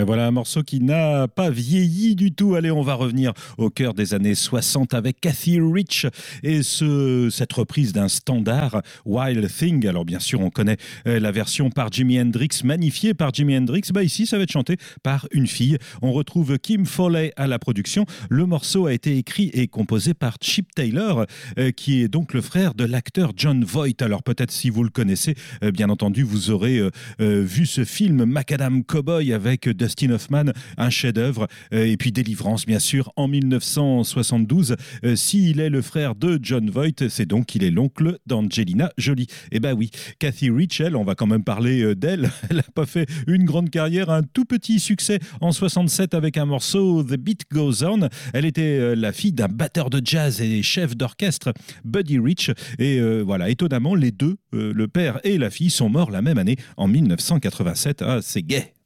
voilà un morceau qui n'a pas vieilli du tout. Allez, on va revenir au cœur des années 60 avec Kathy Rich et cette reprise d'un standard, Wild Thing. Alors bien sûr, on connaît la version par Jimi Hendrix, magnifiée par Jimi Hendrix. Ici, ça va être chanté par une fille. On retrouve Kim Fowley à la production. Le morceau a été écrit et composé par Chip Taylor, qui est donc le frère de l'acteur Jon Voight. Alors peut-être si vous le connaissez, bien entendu, vous aurez vu ce film Macadam Cowboy avec Dustin Hoffman, un chef-d'œuvre, et puis Délivrance, bien sûr, en 1972. S'il est le frère de Jon Voight, c'est donc qu'il est l'oncle d'Angelina Jolie. Eh ben oui, Kathy Rich, elle, on va quand même parler d'elle. Elle n'a pas fait une grande carrière, un tout petit succès en 67 avec un morceau The Beat Goes On. Elle était la fille d'un batteur de jazz et chef d'orchestre, Buddy Rich. Et voilà, étonnamment, les deux, le père et la fille, sont morts la même année, en 1987. Ah, c'est gay.